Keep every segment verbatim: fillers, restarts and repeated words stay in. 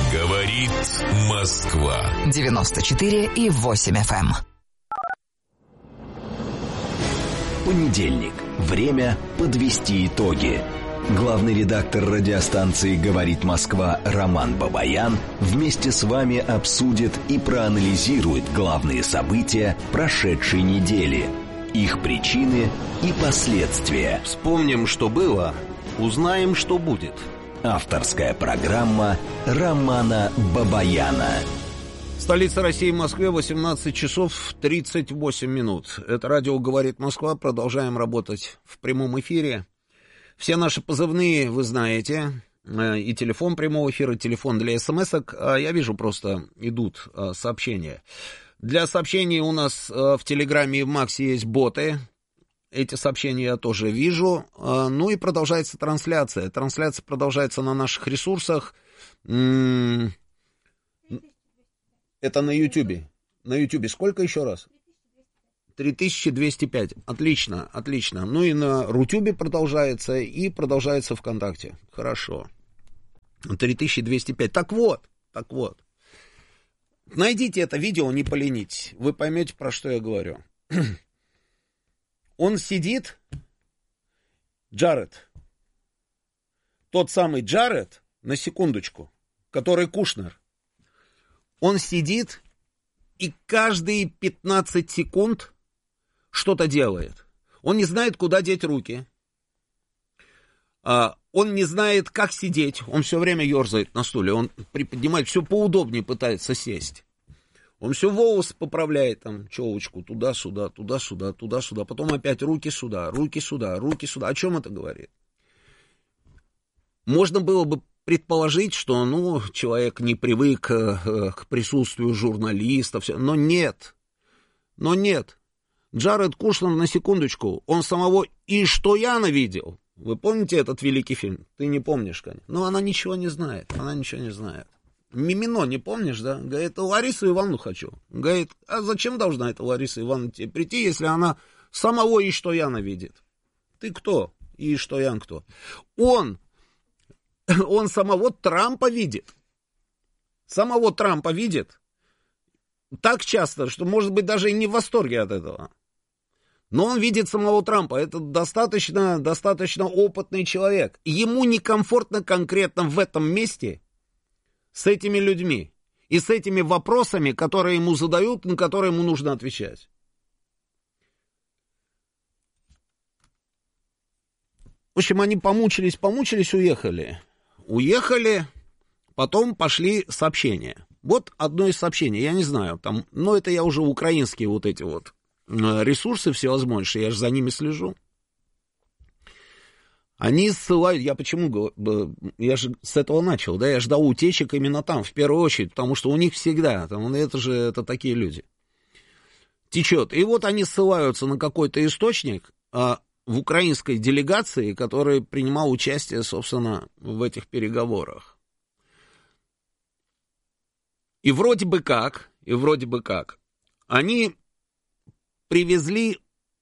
Говорит Москва. девяносто четыре и восемь эф эм. Понедельник. Время подвести итоги. Главный редактор радиостанции «Говорит Москва» Роман Бабаян вместе с вами обсудит и проанализирует главные события прошедшей недели, их причины и последствия. Вспомним, что было, узнаем, что будет. Авторская программа Романа Бабаяна. Столица России, Москве, восемнадцать часов тридцать восемь минут. Это радио «Говорит Москва». Продолжаем работать в прямом эфире. Все наши позывные вы знаете. И телефон прямого эфира, и телефон для смс-ок. Я вижу, просто идут сообщения. Для сообщений у нас в Телеграме и в Максе есть боты. Эти сообщения я тоже вижу. Ну и продолжается трансляция. Трансляция продолжается на наших ресурсах. Это на Ютубе. На Ютубе сколько еще раз? три тысячи двести пять. Отлично, отлично. Ну и на Рутюбе продолжается, и продолжается ВКонтакте. Хорошо. три тысячи двести пять. Так вот, так вот. Найдите это видео, не поленитесь. Вы поймете, про что я говорю. Он сидит, Джаред, тот самый Джаред, на секундочку, который Кушнер, он сидит и каждые пятнадцать секунд что-то делает. Он не знает, куда деть руки, он не знает, как сидеть, он все время ерзает на стуле, он приподнимает, все поудобнее пытается сесть. Он все волосы поправляет, там, челочку, туда-сюда, туда-сюда, туда-сюда. Потом опять руки сюда, руки сюда, руки сюда. О чем это говорит? Можно было бы предположить, что, ну, человек не привык к, к присутствию журналистов, все. Но нет. Но нет. Джаред Кушнер, на секундочку, он самого «И что Яна видел». Вы помните этот великий фильм? Ты не помнишь, конечно. Но она ничего не знает, она ничего не знает. Мимино, не помнишь, да? Говорит, Ларису Ивановну хочу. Говорит, а зачем должна эта Лариса Ивановна тебе прийти, если она самого И что Яна видит? Ты кто? И что Ян кто? Он, он самого Трампа видит. Самого Трампа видит. Так часто, что, может быть, даже и не в восторге от этого. Но он видит самого Трампа. Это достаточно, достаточно опытный человек. Ему некомфортно конкретно в этом месте с этими людьми и с этими вопросами, которые ему задают, на которые ему нужно отвечать. В общем, они помучились, помучились, уехали. Уехали, потом пошли сообщения. Вот одно из сообщений, я не знаю, там, но это я уже украинские вот эти вот ресурсы всевозможные, я же за ними слежу. Они ссылают, я почему, я же с этого начал, да, я ждал утечек именно там, в первую очередь, потому что у них всегда, там, это же, это такие люди, течет. И вот они ссылаются на какой-то источник а, в украинской делегации, который принимал участие, собственно, в этих переговорах. И вроде бы как, и вроде бы как, они привезли...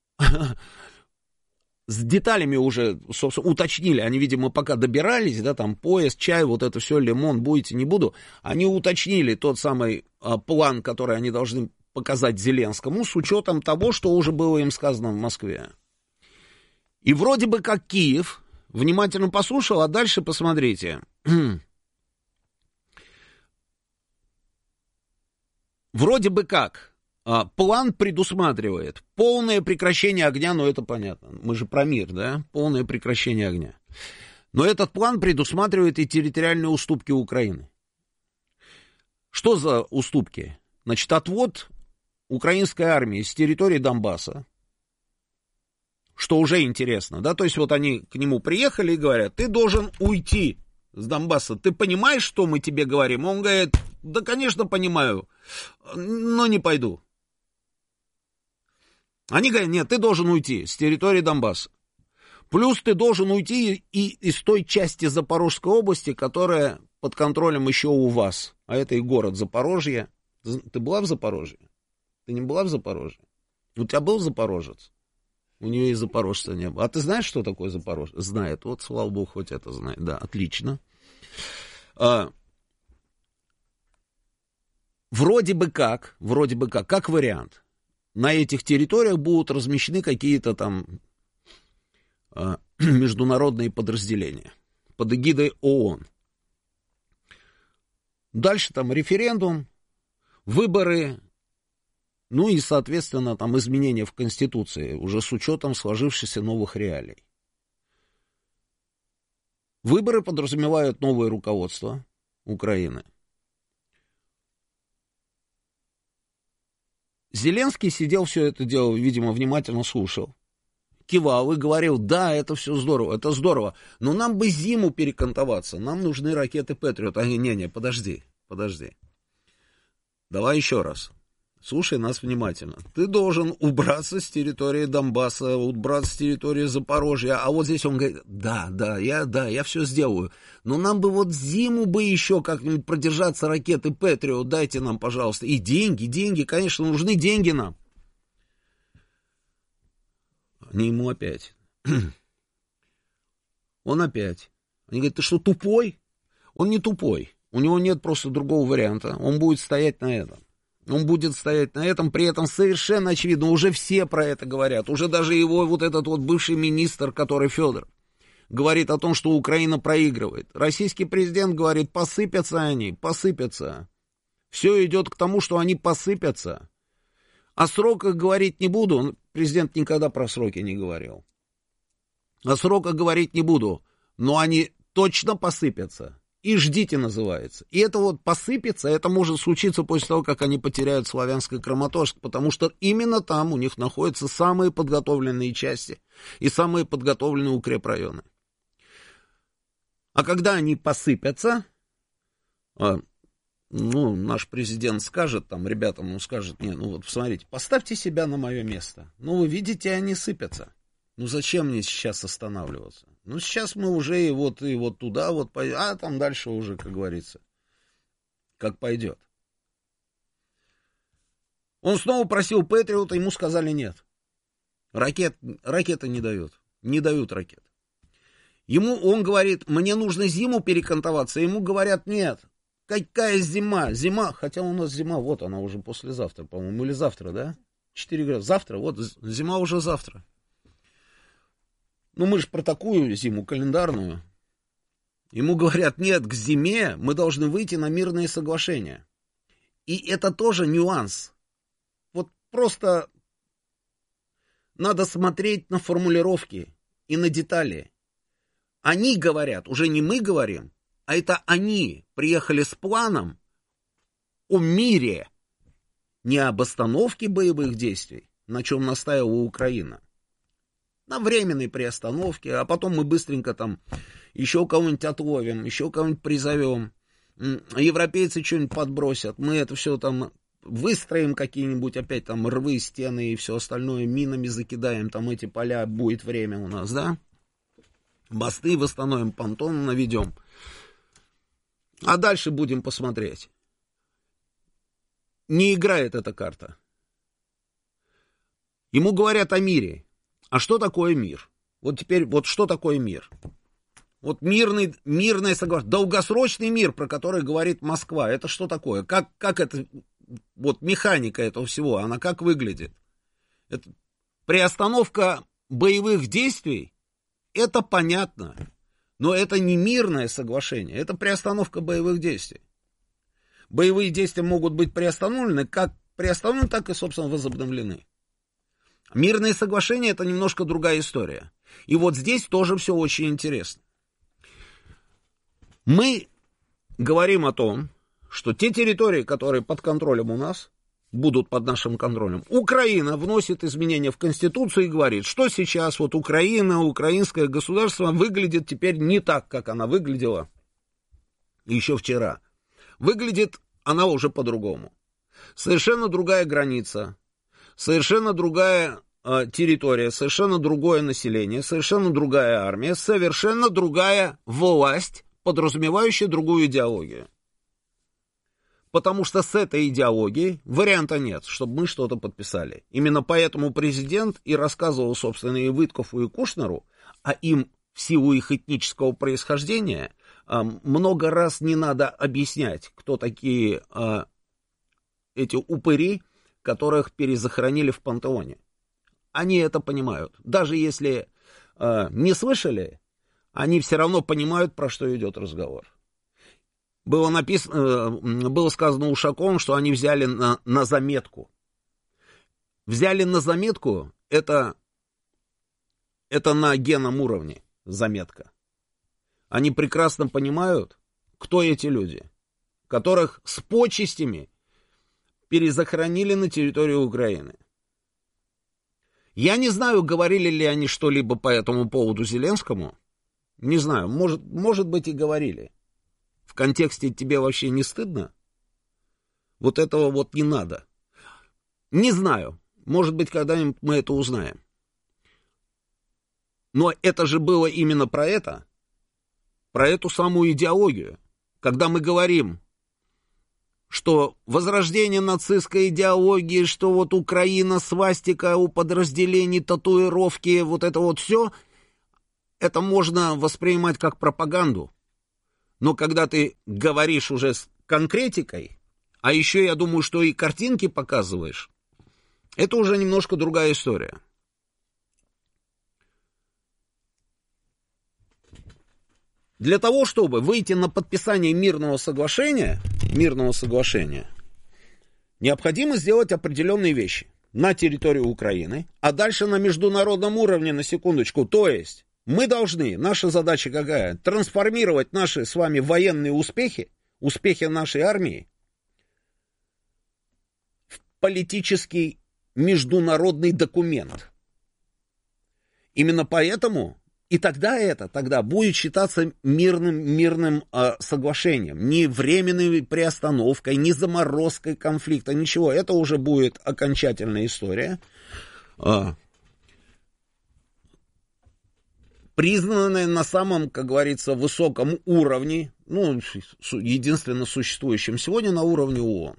С деталями уже, собственно, уточнили, они, видимо, пока добирались, да, там, поезд, чай, вот это все, лимон, будете, не буду, они уточнили тот самый а, план, который они должны показать Зеленскому, с учетом того, что уже было им сказано в Москве. И вроде бы как Киев внимательно послушал, а дальше посмотрите. Вроде бы как. План предусматривает полное прекращение огня, но это понятно, мы же про мир, да, полное прекращение огня. Но этот план предусматривает и территориальные уступки Украины. Что за уступки? Значит, отвод украинской армии с территории Донбасса, что уже интересно, да, то есть вот они к нему приехали и говорят, ты должен уйти с Донбасса, ты понимаешь, что мы тебе говорим? Он говорит, да, конечно, понимаю, но не пойду. Они говорят, нет, ты должен уйти с территории Донбасса. Плюс ты должен уйти и из той части Запорожской области, которая под контролем еще у вас. А это и город Запорожье. Ты была в Запорожье? Ты не была в Запорожье? У тебя был запорожец? У нее и запорожца не было. А ты знаешь, что такое запорожец? Знает. Вот, слава богу, хоть это знает. Да, отлично. А, вроде бы как, вроде бы как, как вариант, на этих территориях будут размещены какие-то там э, международные подразделения под эгидой ООН. Дальше там референдум, выборы, ну и, соответственно, там изменения в Конституции, уже с учетом сложившихся новых реалий. Выборы подразумевают новое руководство Украины. Зеленский сидел, все это дело, видимо, внимательно слушал, кивал и говорил: да, это все здорово, это здорово, но нам бы зиму перекантоваться, нам нужны ракеты Патриот. А не-не, подожди, подожди. Давай еще раз. Слушай нас внимательно. Ты должен убраться с территории Донбасса, убраться с территории Запорожья. А вот здесь он говорит: да, да, я, да, я все сделаю. Но нам бы вот зиму бы еще как-нибудь продержаться, ракеты Патриот, дайте нам, пожалуйста. И деньги, деньги, конечно, нужны деньги нам. Они ему опять. Он опять. Они говорят: ты что, тупой? Он не тупой. У него нет просто другого варианта. Он будет стоять на этом. Он будет стоять на этом, при этом совершенно очевидно, уже все про это говорят, уже даже его вот этот вот бывший министр, который Федоров, говорит о том, что Украина проигрывает. Российский президент говорит: посыпятся они, посыпятся. Все идет к тому, что они посыпятся. О сроках говорить не буду, президент никогда про сроки не говорил. О сроках говорить не буду, но они точно посыпятся. И ждите, называется. И это вот посыпется, это может случиться после того, как они потеряют Славянск и Краматорск, потому что именно там у них находятся самые подготовленные части и самые подготовленные укрепрайоны. А когда они посыпятся, ну, наш президент скажет, там, ребятам, ну, скажет: не, ну, вот, посмотрите, поставьте себя на мое место. Ну, вы видите, они сыпятся. Ну, зачем мне сейчас останавливаться? Ну, сейчас мы уже и вот, и вот туда вот пойдем, а там дальше уже, как говорится, как пойдет. Он снова просил Патриота, ему сказали нет. Ракет, ракеты не дают, не дают ракет. Ему, он говорит: мне нужно зиму перекантоваться, ему говорят: нет. Какая зима? Зима, хотя у нас зима, вот она уже послезавтра, по-моему, или завтра, да? четыре градуса, завтра, вот зима уже завтра. Ну, мы же про такую зиму календарную. Ему говорят: нет, к зиме мы должны выйти на мирные соглашения. И это тоже нюанс. Вот просто надо смотреть на формулировки и на детали. Они говорят, уже не мы говорим, а это они приехали с планом о мире, не об остановке боевых действий, на чем настаивала Украина. На временной приостановке, а потом мы быстренько там еще кого-нибудь отловим, еще кого-нибудь призовем, европейцы что-нибудь подбросят, мы это все там выстроим, какие-нибудь опять там рвы, стены и все остальное, минами закидаем, там эти поля, будет время у нас, да? Мосты восстановим, понтоны наведем. А дальше будем посмотреть. Не играет эта карта. Ему говорят о мире. А что такое мир? Вот теперь, вот что такое мир? Вот мирный, мирное соглашение, долгосрочный мир, про который говорит Москва, это что такое? Как, как это, вот механика этого всего, она как выглядит? Это, приостановка боевых действий, это понятно, но это не мирное соглашение, это приостановка боевых действий. Боевые действия могут быть приостановлены, как приостановлены, так и, собственно, возобновлены. Мирные соглашения — это немножко другая история. И вот здесь тоже все очень интересно. Мы говорим о том, что те территории, которые под контролем у нас, будут под нашим контролем. Украина вносит изменения в Конституцию и говорит, что сейчас вот Украина, украинское государство выглядит теперь не так, как она выглядела еще вчера. Выглядит она уже по-другому. Совершенно другая граница, совершенно другая э, территория, совершенно другое население, совершенно другая армия, совершенно другая власть, подразумевающая другую идеологию. Потому что с этой идеологией варианта нет, чтобы мы что-то подписали. Именно поэтому президент и рассказывал, собственно, и Выткову, и Кушнеру, а им в силу их этнического происхождения много раз не надо объяснять, кто такие эти упыри, которых перезахоронили в пантеоне. Они это понимают. Даже если э, не слышали, они все равно понимают, про что идет разговор. Было, написано, э, было сказано Ушаковым, что они взяли на, на заметку. Взяли на заметку, это, это на генном уровне заметка. Они прекрасно понимают, кто эти люди, которых с почестями перезахоронили на территории Украины. Я не знаю, говорили ли они что-либо по этому поводу Зеленскому. Не знаю, может, может быть и говорили. В контексте тебе вообще не стыдно? Вот этого вот не надо. Не знаю. Может быть, когда-нибудь мы это узнаем. Но это же было именно про это. Про эту самую идеологию. Когда мы говорим, что возрождение нацистской идеологии, что вот Украина, свастика, у подразделений татуировки, вот это вот все, это можно воспринимать как пропаганду. Но когда ты говоришь уже с конкретикой, а еще я думаю, что и картинки показываешь, это уже немножко другая история. Для того, чтобы выйти на подписание мирного соглашения, мирного соглашения, необходимо сделать определенные вещи на территории Украины, а дальше на международном уровне, на секундочку. То есть мы должны, наша задача какая? Трансформировать наши с вами военные успехи, успехи нашей армии в политический международный документ. Именно поэтому... И тогда это тогда будет считаться мирным, мирным э, соглашением, не временной приостановкой, не заморозкой конфликта, ничего. Это уже будет окончательная история, э, признанная на самом, как говорится, высоком уровне, ну, единственно существующем сегодня на уровне ООН.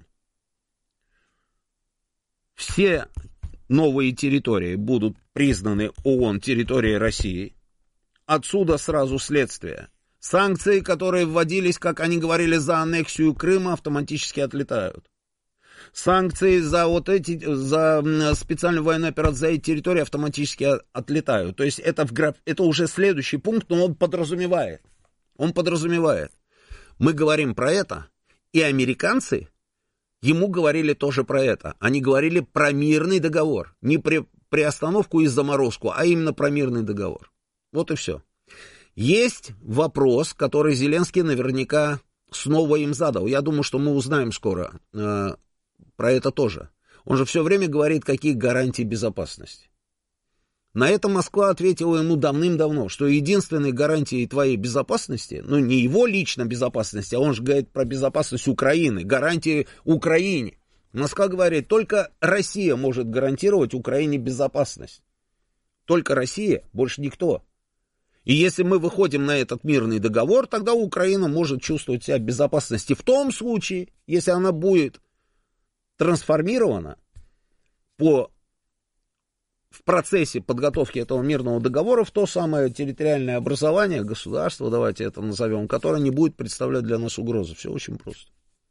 Все новые территории будут признаны ООН территорией России. Отсюда сразу следствие. Санкции, которые вводились, как они говорили, за аннексию Крыма, автоматически отлетают. Санкции за вот эти, за специальную военную операцию за эти территории автоматически отлетают. То есть это, в, это уже следующий пункт, но он подразумевает. Он подразумевает. Мы говорим про это, и американцы ему говорили тоже про это. Они говорили про мирный договор. Не при, приостановку и заморозку, а именно про мирный договор. Вот и все. Есть вопрос, который Зеленский наверняка снова им задал. Я думаю, что мы узнаем скоро э, про это тоже. Он же все время говорит, какие гарантии безопасности. На это Москва ответила ему давным-давно, что единственной гарантией твоей безопасности, ну не его лично безопасности, а он же говорит про безопасность Украины, гарантии Украине. Москва говорит, только Россия может гарантировать Украине безопасность. Только Россия, больше никто. И если мы выходим на этот мирный договор, тогда Украина может чувствовать себя в безопасности в том случае, если она будет трансформирована по, в процессе подготовки этого мирного договора в то самое территориальное образование, государство, давайте это назовем, которое не будет представлять для нас угрозы. Все очень просто.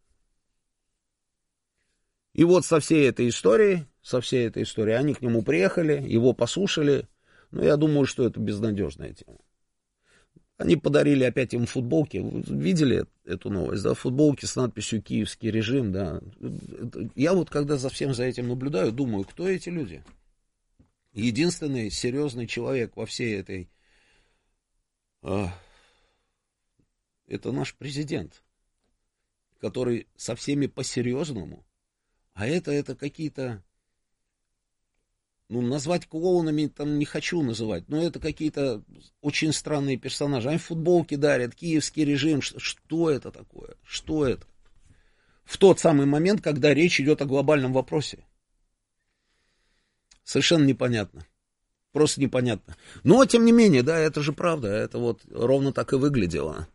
И вот со всей этой историей, со всей этой историей, они к нему приехали, его послушали. Но я думаю, что это безнадежная тема. Они подарили опять им футболки. Вы видели эту новость, да? Футболки с надписью «Киевский режим», да. Я вот когда за всем за этим наблюдаю, думаю, кто эти люди? Единственный серьезный человек во всей этой... А, это наш президент, который со всеми по-серьезному. А это, это какие-то... Ну, назвать клоунами там не хочу называть, но это какие-то очень странные персонажи. Они футболки дарят, киевский режим. Что это такое? Что это? В тот самый момент, когда речь идет о глобальном вопросе. Совершенно непонятно. Просто непонятно. Но, тем не менее, да, это же правда. Это вот ровно так и выглядело.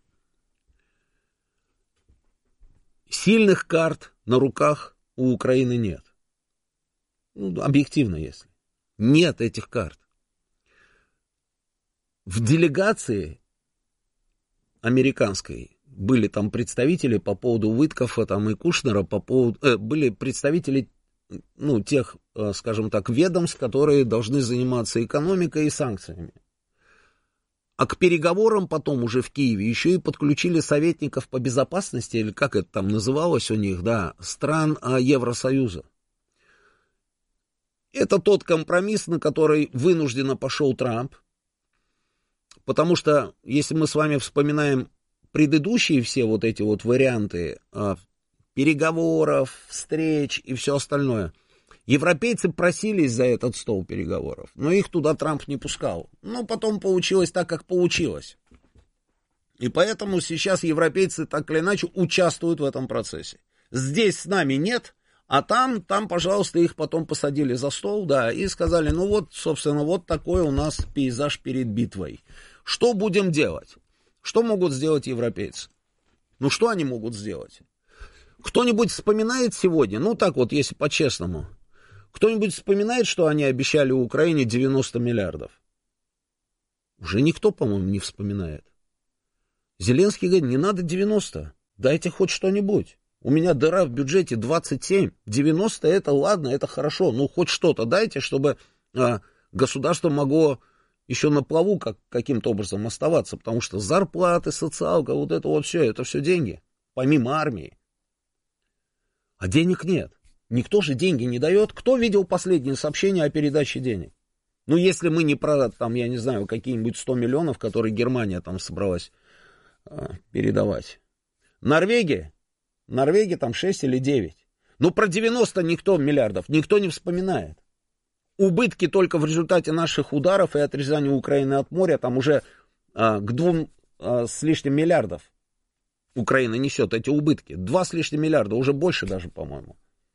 Сильных карт на руках у Украины нет. Ну, объективно, если. Нет этих карт. В делегации американской были там представители по поводу Уиткофа там, и Кушнера, по поводу, э, были представители ну, тех, э, скажем так, ведомств, которые должны заниматься экономикой и санкциями. А к переговорам потом уже в Киеве еще и подключили советников по безопасности, или как это там называлось у них, да, стран Евросоюза. Это тот компромисс, на который вынужденно пошел Трамп, потому что, если мы с вами вспоминаем предыдущие все вот эти вот варианты а, переговоров, встреч и все остальное, европейцы просились за этот стол переговоров, но их туда Трамп не пускал. Но потом получилось так, как получилось. И поэтому сейчас европейцы так или иначе участвуют в этом процессе. Здесь с нами нет, а там, там, пожалуйста, их потом посадили за стол, да, и сказали, ну вот, собственно, вот такой у нас пейзаж перед битвой. Что будем делать? Что могут сделать европейцы? Ну, что они могут сделать? Кто-нибудь вспоминает сегодня, ну, так вот, если по-честному, кто-нибудь вспоминает, что они обещали Украине девяносто миллиардов? Уже никто, по-моему, не вспоминает. Зеленский говорит, не надо девяносто, дайте хоть что-нибудь. У меня дыра в бюджете двадцать семь, девяносто это ладно, это хорошо, ну хоть что-то дайте, чтобы а, государство могло еще на плаву как, каким-то образом оставаться, потому что зарплаты, социалка, вот это вот все, это все деньги, помимо армии. А денег нет. Никто же деньги не дает. Кто видел последнее сообщение о передаче денег? Ну, если мы не про, там, я не знаю, какие-нибудь сто миллионов, которые Германия там собралась а, передавать. Норвегия? Норвегия там шесть или девять. Ну, про девяносто никто миллиардов, никто не вспоминает. Убытки только в результате наших ударов и отрезания Украины от моря, там уже а, к двум а, с лишним миллиардов Украина несет эти убытки. Два с лишним миллиарда, уже больше даже, по-моему.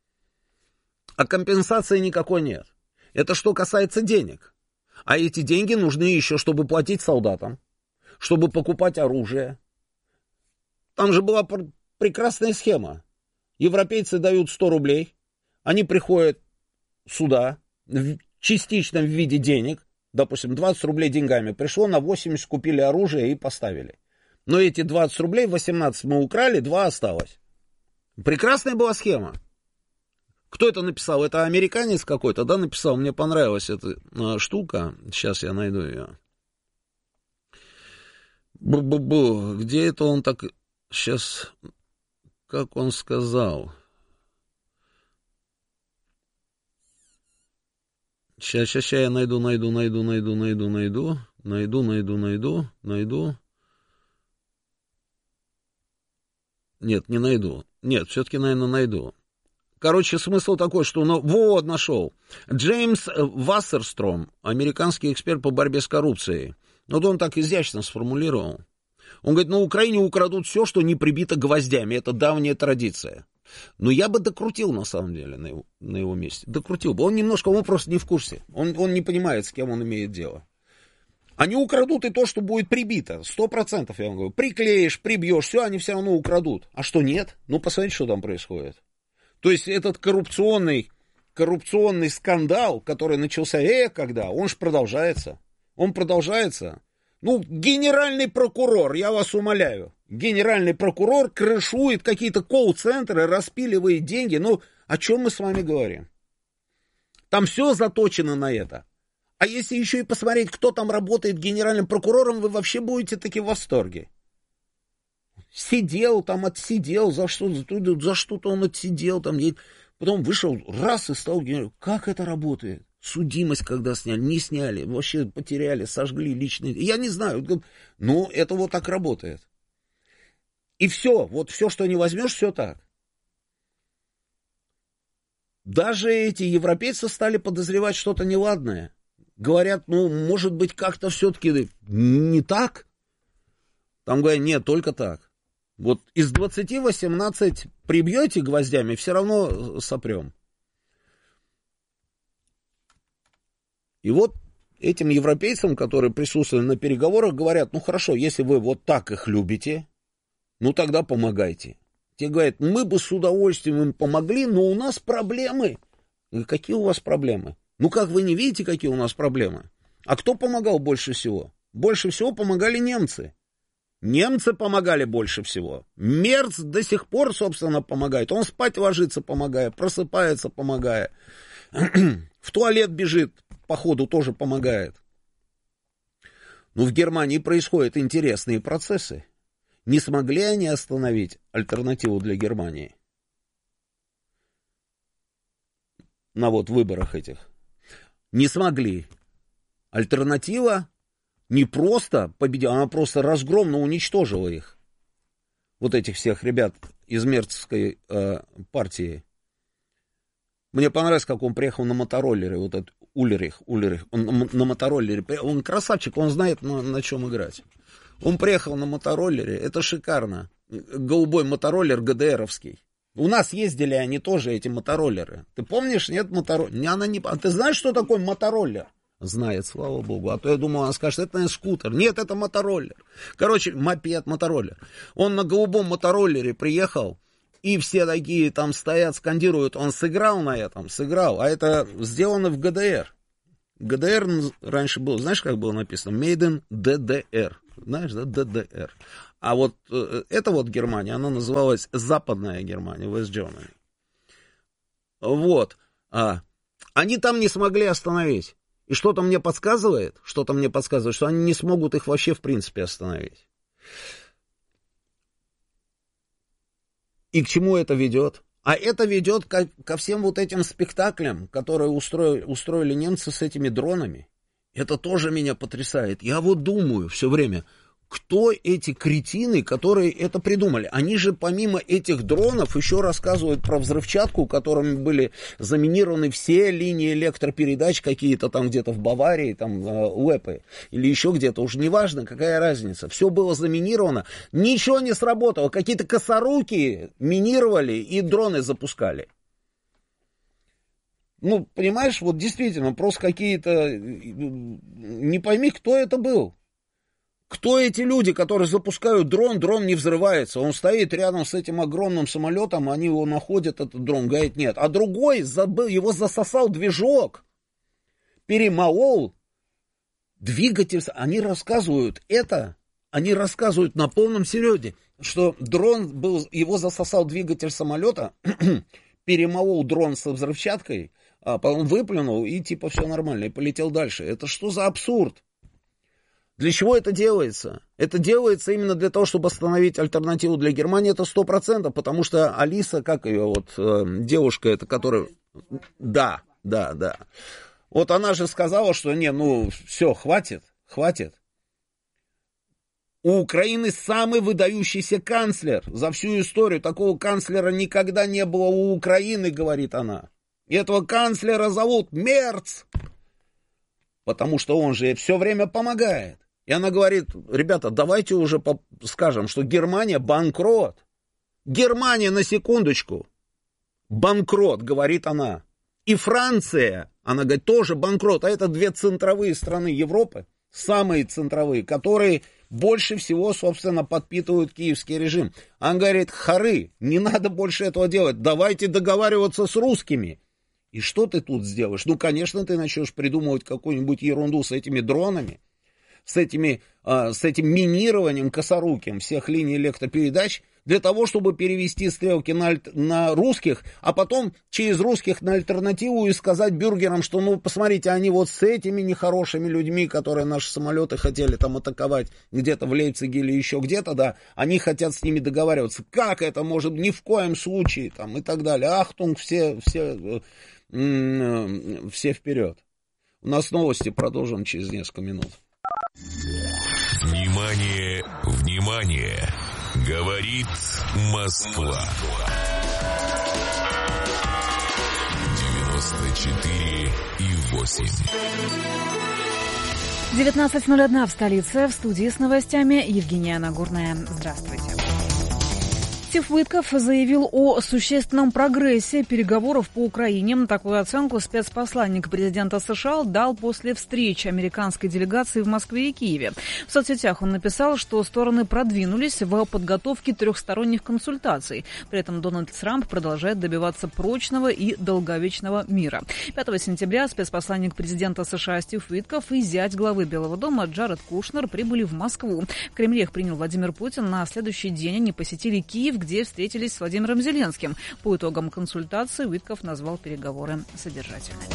А компенсации никакой нет. Это что касается денег. А эти деньги нужны еще, чтобы платить солдатам, чтобы покупать оружие. Там же была пр- прекрасная схема. Европейцы дают сто рублей, они приходят сюда, в, частично в виде денег, допустим, двадцать рублей деньгами пришло, на восемьдесят купили оружие и поставили. Но эти двадцать рублей, восемнадцать мы украли, два осталось. Прекрасная была схема. Кто это написал? Это американец какой-то, да, написал? Мне понравилась эта а, штука. Сейчас я найду ее. Бу-бу-бу. Где это он так... Сейчас... Как он сказал? Сейчас, сейчас, сейчас я найду, найду, найду, найду, найду, найду. Найду, найду, найду, найду. Нет, не найду. Нет, все-таки, наверное, найду. Короче, смысл такой, что... Ну, вот, нашел. Джеймс Вассерстром, американский эксперт по борьбе с коррупцией. Вот он так изящно сформулировал. Он говорит, на Украине украдут все, что не прибито гвоздями. Это давняя традиция. Но я бы докрутил, на самом деле, на его, на его месте. Докрутил бы. Он немножко, он просто не в курсе. Он, он не понимает, с кем он имеет дело. Они украдут и то, что будет прибито. Сто процентов, я вам говорю. Приклеишь, прибьешь, все, они все равно украдут. А что нет? Ну, посмотрите, что там происходит. То есть этот коррупционный, коррупционный скандал, который начался, э, когда, он же продолжается. Он продолжается. Ну, генеральный прокурор, я вас умоляю, генеральный прокурор крышует какие-то колл-центры, распиливает деньги. Ну, о чем мы с вами говорим? Там все заточено на это. А если еще и посмотреть, кто там работает генеральным прокурором, вы вообще будете таки в восторге. Сидел там, отсидел, за что-то, за что-то он отсидел, там, потом вышел, раз и стал генералом. Как это работает? Судимость когда сняли, не сняли, вообще потеряли, сожгли личные. Я не знаю, но это вот так работает. И все, вот все, что не возьмешь, все так. Даже эти европейцы стали подозревать что-то неладное. Говорят, ну, может быть, как-то все-таки не так. Там говорят, нет, только так. Вот из двадцати восемнадцать прибьете гвоздями, все равно сопрем. И вот этим европейцам, которые присутствовали на переговорах, говорят, ну хорошо, если вы вот так их любите, ну тогда помогайте. Те говорят, мы бы с удовольствием им помогли, но у нас проблемы. И какие у вас проблемы? Ну как вы не видите, какие у нас проблемы? А кто помогал больше всего? Больше всего помогали немцы. Немцы помогали больше всего. Мерц до сих пор, собственно, помогает. Он спать ложится, помогая, просыпается, помогая. В туалет бежит, по ходу тоже помогает. Но в Германии происходят интересные процессы. Не смогли они остановить альтернативу для Германии на вот выборах этих? Не смогли. Альтернатива не просто победила, она просто разгромно уничтожила их. Вот этих всех ребят из мерцевской э, партии. Мне понравилось, как он приехал на мотороллере, вот этот Ульрих, Ульрих, он на, на мотороллере, он красавчик, он знает, на, на чем играть. Он приехал на мотороллере, это шикарно. Голубой мотороллер ГДРовский. У нас ездили они тоже, эти мотороллеры. Ты помнишь, нет, мотороллер? Она не... А ты знаешь, что такое мотороллер? Знает, слава богу. А то я думал, она скажет, это, наверное, скутер. Нет, это мотороллер. Короче, мопед, мотороллер. Он на голубом мотороллере приехал, и все такие там стоят, скандируют. Он сыграл на этом, сыграл. А это сделано в ГДР. ГДР раньше был, знаешь, как было написано? Made in ди ди ар. Знаешь, да, ди ди ар. А вот э, эта вот Германия, она называлась Западная Германия, West Germany. Вот. А, они там не смогли остановить. И что-то мне подсказывает, что-то мне подсказывает, что они не смогут их вообще в принципе остановить. И к чему это ведет? А это ведет ко, ко всем вот этим спектаклям, которые устроили, устроили немцы с этими дронами. Это тоже меня потрясает. Я вот думаю все время, кто эти кретины, которые это придумали? Они же помимо этих дронов еще рассказывают про взрывчатку, которыми были заминированы все линии электропередач какие-то там где-то в Баварии, там УЭПы или еще где-то, уже неважно, какая разница. Все было заминировано, ничего не сработало, какие-то косоруки минировали и дроны запускали. Ну, понимаешь, вот действительно, просто какие-то, не пойми, кто это был. Кто эти люди, которые запускают дрон, дрон не взрывается, он стоит рядом с этим огромным самолетом, они его находят, этот дрон, говорит, нет. А другой забыл, его засосал движок, перемолол двигатель. Они рассказывают это, они рассказывают на полном серьезе, что дрон был, его засосал двигатель самолета, перемолол дрон со взрывчаткой, а потом выплюнул и типа все нормально, и полетел дальше. Это что за абсурд? Для чего это делается? Это делается именно для того, чтобы остановить альтернативу для Германии, это сто процентов, потому что Алиса, как ее вот, э, девушка, это которая... Да, да, да. Вот она же сказала, что не, ну, все, хватит, хватит. У Украины самый выдающийся канцлер за всю историю. Такого канцлера никогда не было у Украины, говорит она. И этого канцлера зовут Мерц, потому что он же все время помогает. И она говорит, ребята, давайте уже скажем, что Германия банкрот. Германия, на секундочку, банкрот, говорит она. И Франция, она говорит, тоже банкрот. А это две центровые страны Европы, самые центровые, которые больше всего, собственно, подпитывают киевский режим. Она говорит, хоры, не надо больше этого делать, давайте договариваться с русскими. И что ты тут сделаешь? Ну, конечно, ты начнешь придумывать какую-нибудь ерунду с этими дронами, с, этими, а, с этим минированием косоруким всех линий электропередач, для того, чтобы перевести стрелки на, на русских, а потом через русских на альтернативу и сказать бюргерам, что, ну, посмотрите, они вот с этими нехорошими людьми, которые наши самолеты хотели там атаковать где-то в Лейпциге или еще где-то, да, они хотят с ними договариваться. Как это может? Ни в коем случае, там, и так далее. Ахтунг, все, все, все вперед. У нас новости, продолжим через несколько минут. Внимание, внимание! Говорит Москва. девяносто четыре и восемь. девятнадцать ноль один в столице. В студии с новостями Евгения Нагорная. Здравствуйте. Стив Уиткоф заявил о существенном прогрессе переговоров по Украине. Такую оценку спецпосланник президента США дал после встречи американской делегации в Москве и Киеве. В соцсетях он написал, что стороны продвинулись в подготовке трехсторонних консультаций. При этом Дональд Трамп продолжает добиваться прочного и долговечного мира. пятого сентября спецпосланник президента США Стив Уиткоф и зять главы Белого дома Джаред Кушнер прибыли в Москву. В Кремле их принял Владимир Путин. На следующий день они посетили Киев, где встретились с Владимиром Зеленским. По итогам консультации Уиткоф назвал переговоры содержательными.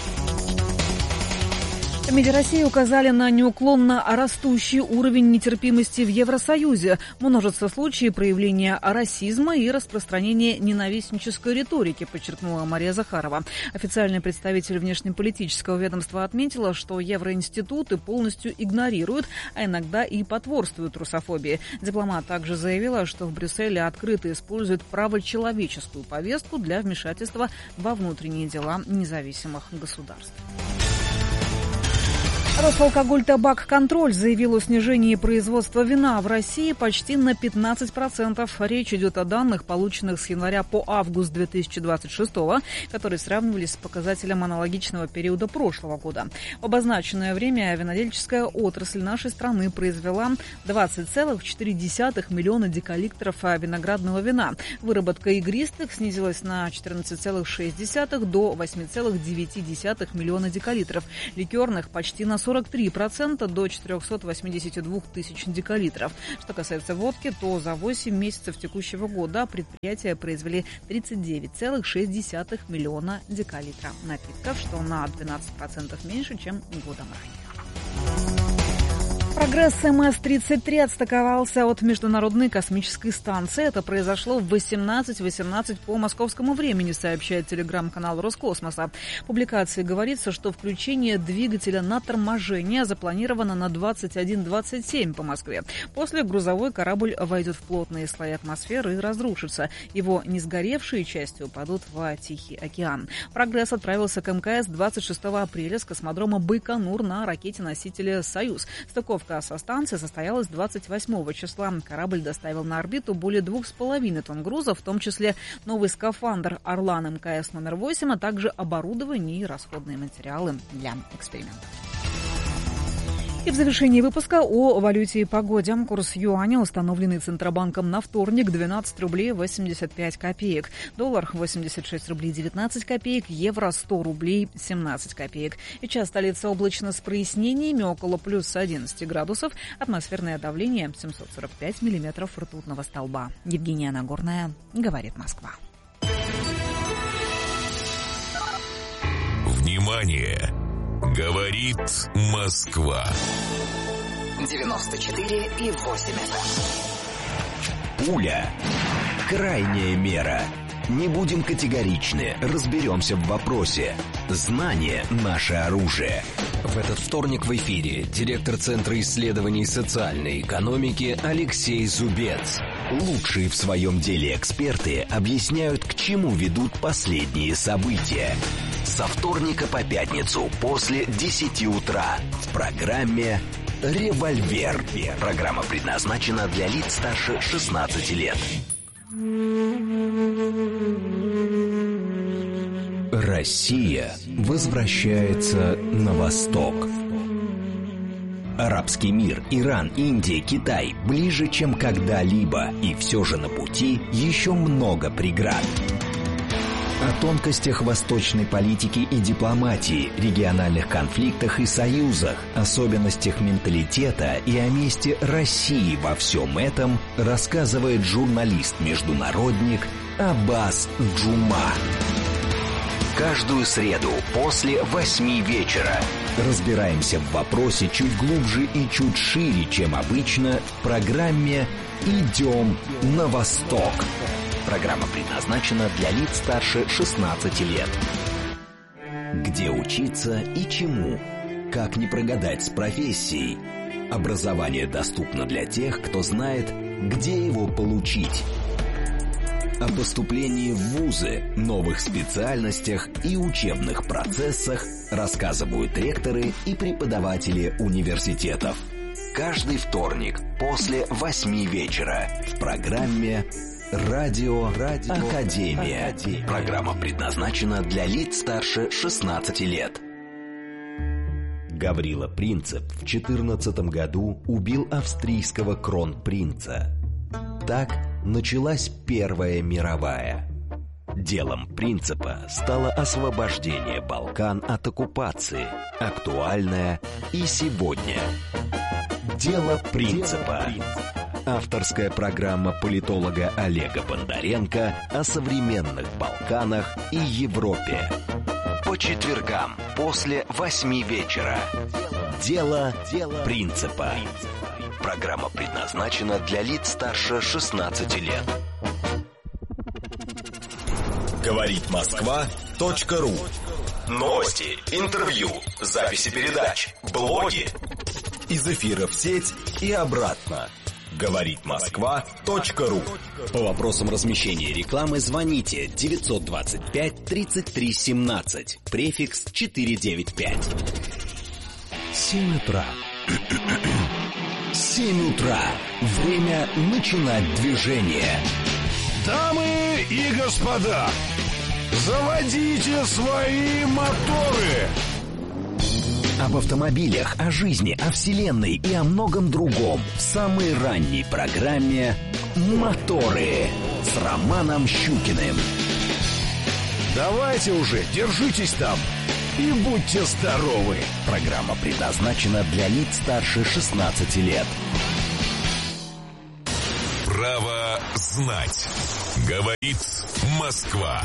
В МИДе России указали на неуклонно растущий уровень нетерпимости в Евросоюзе. Множество случаев проявления расизма и распространения ненавистнической риторики, подчеркнула Мария Захарова. Официальный представитель внешнеполитического ведомства отметила, что евроинституты полностью игнорируют, а иногда и потворствуют русофобии. Дипломат также заявила, что в Брюсселе открыто используют правочеловеческую повестку для вмешательства во внутренние дела независимых государств. Росалкоголь-табак-контроль заявил о снижении производства вина в России почти на пятнадцать процентов. Речь идет о данных, полученных с января по август две тысячи двадцать шестого, которые сравнивались с показателем аналогичного периода прошлого года. В обозначенное время винодельческая отрасль нашей страны произвела двадцать целых четыре десятых миллиона декалитров виноградного вина. Выработка игристых снизилась на четырнадцать целых шесть десятых до восемь целых девять десятых миллиона декалитров. Ликерных почти на сорок три процента до четырехсот восьмидесяти двух тысяч декалитров. Что касается водки, то за восемь месяцев текущего года предприятия произвели тридцать девять целых шесть десятых миллиона декалитров напитков, что на двенадцать процентов меньше, чем годом ранее. Прогресс эм эс тридцать три отстыковался от Международной космической станции. Это произошло в восемнадцать восемнадцать по московскому времени, сообщает телеграм-канал Роскосмоса. В публикации говорится, что включение двигателя на торможение запланировано на двадцать один двадцать семь по Москве. После грузовой корабль войдет в плотные слои атмосферы и разрушится. Его несгоревшие части упадут в Тихий океан. Прогресс отправился к эм ка эс двадцать шестого апреля с космодрома Байконур на ракете-носителе «Союз». Стыковка со станции состоялась двадцать восьмого числа. Корабль доставил на орбиту более двух с половиной тонн груза, в том числе новый скафандр «Орлан» эм ка эс номер восемь, а также оборудование и расходные материалы для экспериментов. И в завершении выпуска о валюте и погоде. Курс юаня, установленный Центробанком на вторник, двенадцать рублей восемьдесят пять копеек. Доллар восемьдесят шесть рублей девятнадцать копеек. Евро сто рублей семнадцать копеек. Сейчас столица облачно с прояснениями, около плюс одиннадцать градусов. Атмосферное давление семьсот сорок пять миллиметров ртутного столба. Евгения Нагорная, говорит Москва. Внимание! Говорит Москва. девяносто четыре и восемь эф эм. Пуля. Крайняя мера. Не будем категоричны, разберемся в вопросе. Знание – наше оружие. В этот вторник в эфире директор Центра исследований социальной экономики Алексей Зубец. Лучшие в своем деле эксперты объясняют, к чему ведут последние события. Со вторника по пятницу после десяти утра в программе «Револьвер». Программа предназначена для лиц старше шестнадцати лет. Россия возвращается на восток. Арабский мир, Иран, Индия, Китай ближе, чем когда-либо, и все же на пути еще много преград. О тонкостях восточной политики и дипломатии, региональных конфликтах и союзах, особенностях менталитета и о месте России во всем этом рассказывает журналист-международник Аббас Джума. Каждую среду после восьми вечера разбираемся в вопросе чуть глубже и чуть шире, чем обычно, в программе «Идем на восток». Программа предназначена для лиц старше шестнадцати лет. Где учиться и чему? Как не прогадать с профессией? Образование доступно для тех, кто знает, где его получить. О поступлении в вузы, новых специальностях и учебных процессах рассказывают ректоры и преподаватели университетов. Каждый вторник после восьми вечера в программе Радио, Радио Академия. Академия. Программа предназначена для лиц старше шестнадцати лет. Гаврила Принцип в четырнадцатом году убил австрийского кронпринца. Так началась Первая мировая. Делом Принципа стало освобождение Балкан от оккупации, актуальное и сегодня. Дело Принципа. Авторская программа политолога Олега Бондаренко о современных Балканах и Европе. По четвергам после восьми вечера. Дело, Дело Принципа. Программа предназначена для лиц старше шестнадцати лет. Говорит Москва точка ру. Новости, интервью, записи передач, блоги. Из эфира в сеть и обратно. Говорит Москва точка ру. По вопросам размещения рекламы звоните девятьсот двадцать пять тридцать три семнадцать, префикс четыреста девяносто пять. семь утра. семь утра. Время начинать движение. Дамы и господа, заводите свои моторы. Об автомобилях, о жизни, о вселенной и о многом другом в самой ранней программе «Моторы» с Романом Щукиным. Давайте уже, держитесь там и будьте здоровы. Программа предназначена для лиц старше шестнадцати лет. Право знать. Говорит Москва.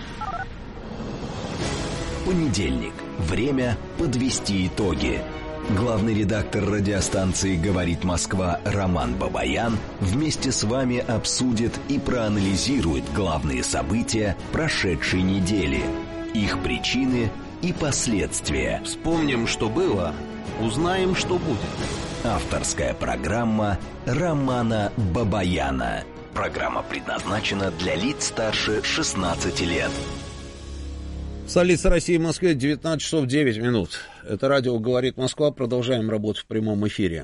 Понедельник. Время подвести итоги. Главный редактор радиостанции «Говорит Москва» Роман Бабаян вместе с вами обсудит и проанализирует главные события прошедшей недели, их причины и последствия. Вспомним, что было, узнаем, что будет. Авторская программа Романа Бабаяна. Программа предназначена для лиц старше шестнадцати лет. Столица России, в Москве, девятнадцать часов девять минут. Это радио «Говорит Москва». Продолжаем работу в прямом эфире.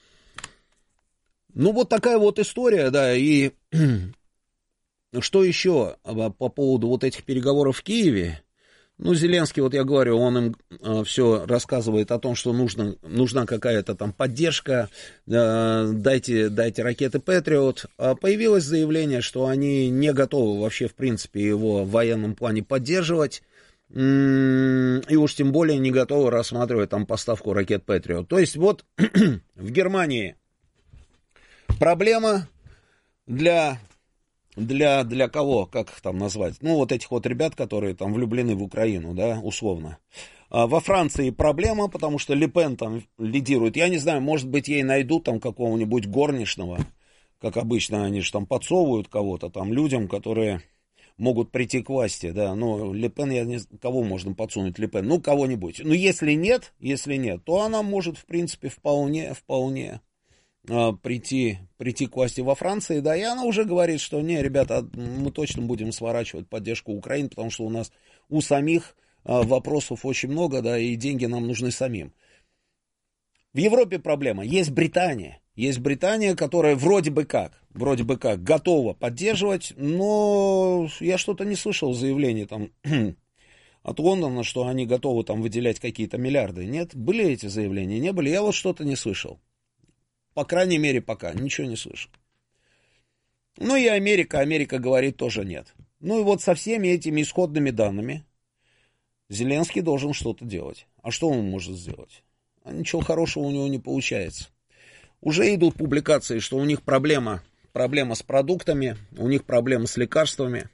Ну, вот такая вот история, да, и что еще по поводу вот этих переговоров в Киеве? Ну, Зеленский, вот я говорю, он им э, все рассказывает о том, что нужно, нужна какая-то там поддержка, э, дайте, дайте ракеты Патриот. А появилось заявление, что они не готовы вообще, в принципе, его в военном плане поддерживать, м- и уж тем более не готовы рассматривать там поставку ракет Патриот. То есть вот в Германии проблема для... Для, для кого, как их там назвать? Ну, вот этих вот ребят, которые там влюблены в Украину, да, условно. А во Франции проблема, потому что Ле Пен там лидирует. Я не знаю, может быть, ей найдут там какого-нибудь горничного, как обычно, они же там подсовывают кого-то там людям, которые могут прийти к власти, да. Но Ле Пен, я не знаю, кого можно подсунуть Ле Пен? Ну, кого-нибудь. Но если нет, если нет, то она может, в принципе, вполне, вполне... Прийти, прийти к власти во Франции, да, и она уже говорит, что не, ребята, мы точно будем сворачивать поддержку Украины, потому что у нас у самих вопросов очень много, да, и деньги нам нужны самим. В Европе проблема. Есть Британия, есть Британия, которая вроде бы как, вроде бы как готова поддерживать, но я что-то не слышал заявлений там от Лондона, что они готовы там выделять какие-то миллиарды. Нет, были эти заявления, не были, я вот что-то не слышал. По крайней мере, пока. Ничего не слышу. Ну и Америка. Америка говорит тоже нет. Ну и вот со всеми этими исходными данными Зеленский должен что-то делать. А что он может сделать? А ничего хорошего у него не получается. Уже идут публикации, что у них проблема, проблема с продуктами, у них проблема с лекарствами.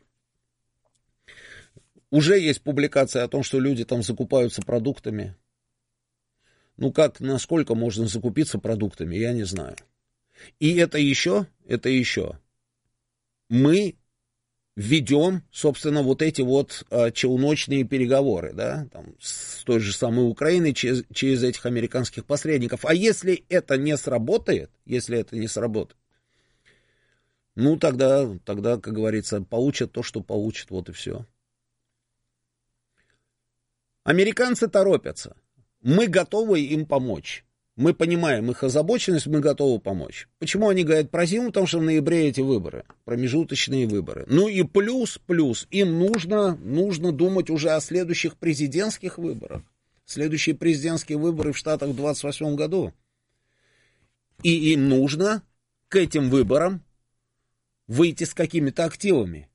Уже есть публикация о том, что люди там закупаются продуктами. Ну как, насколько можно закупиться продуктами, я не знаю. И это еще, это еще. Мы ведем, собственно, вот эти вот а, челночные переговоры, да, там, с той же самой Украиной через, через этих американских посредников. А если это не сработает, если это не сработает, ну тогда, тогда, как говорится, получат то, что получат, вот и все. Американцы торопятся. Мы готовы им помочь. Мы понимаем их озабоченность, мы готовы помочь. Почему они говорят про зиму? Потому что в ноябре эти выборы, промежуточные выборы. Ну и плюс, плюс, им нужно, нужно думать уже о следующих президентских выборах. Следующие президентские выборы в Штатах в двадцать восьмом году. И им нужно к этим выборам выйти с какими-то активами.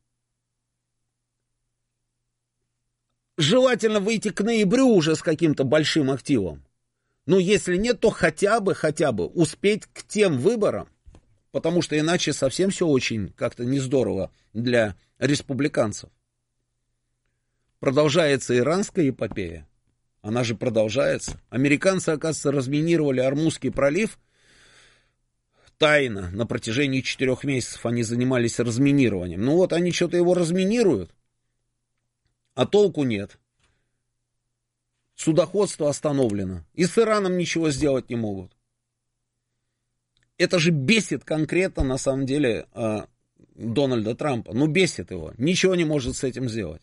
Желательно выйти к ноябрю уже с каким-то большим активом. Ну, если нет, то хотя бы, хотя бы успеть к тем выборам, потому что иначе совсем все очень как-то не здорово для республиканцев. Продолжается иранская эпопея. Она же продолжается. Американцы, оказывается, разминировали Ормузский пролив. Тайно, на протяжении четырех месяцев они занимались разминированием. Ну вот, они что-то его разминируют, а толку нет. Судоходство остановлено. И с Ираном ничего сделать не могут. Это же бесит конкретно, на самом деле, Дональда Трампа. Ну, бесит его. Ничего не может с этим сделать.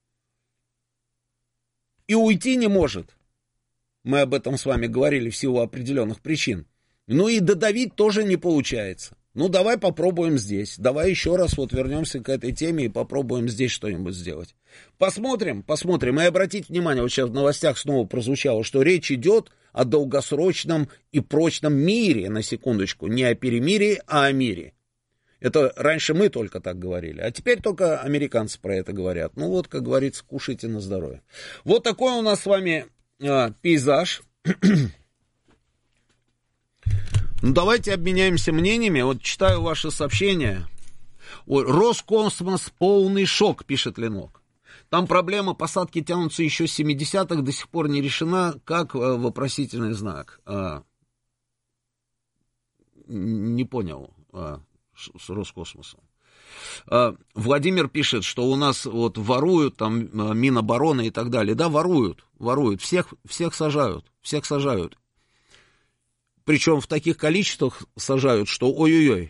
И уйти не может. Мы об этом с вами говорили в силу определенных причин. Ну и додавить тоже не получается. Ну, давай попробуем здесь. Давай еще раз вот вернемся к этой теме и попробуем здесь что-нибудь сделать. Посмотрим, посмотрим. И обратите внимание, вот сейчас в новостях снова прозвучало, что речь идет о долгосрочном и прочном мире, на секундочку. Не о перемирии, а о мире. Это раньше мы только так говорили, а теперь только американцы про это говорят. Ну вот, как говорится, кушайте на здоровье. Вот такой у нас с вами а, пейзаж. Ну, давайте обменяемся мнениями. Вот читаю ваши сообщения. Ой, Роскосмос полный шок, пишет Ленок. Там проблема посадки тянутся еще с семидесятых, до сих пор не решена. Как? Вопросительный знак. А, не понял а, с Роскосмосом. А, Владимир пишет, что у нас вот воруют, там Минобороны и так далее. Да, воруют, воруют. Всех, всех сажают, всех сажают. Причем в таких количествах сажают, что ой-ой-ой.